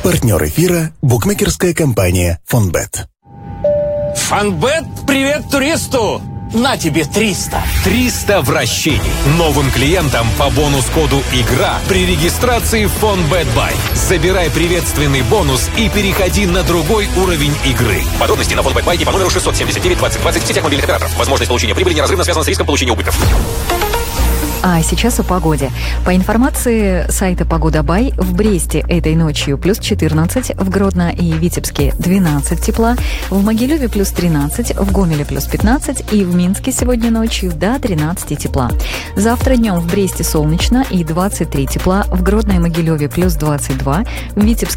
Партнер эфира – букмекерская компания «Фонбет». «Фонбет, привет туристу! На тебе 300. 300 вращений. Новым клиентам по бонус-коду «ИГРА» при регистрации в Фонбет Бай. Забирай приветственный бонус и переходи на другой уровень игры. Подробности на Фонбет Бай по номеру 679-2020 в сетях мобильных операторов. Возможность получения прибыли неразрывно связана с риском получения убытков. А сейчас о погоде. По информации сайта «Погода Бай», в Бресте этой ночью плюс 14, в Гродно и Витебске 12 тепла, в Могилеве плюс 13, в Гомеле плюс 15 и в Минске сегодня ночью до 13 тепла. Завтра днем в Бресте солнечно и 23 тепла, в Гродно и Могилеве плюс 22, в Витебске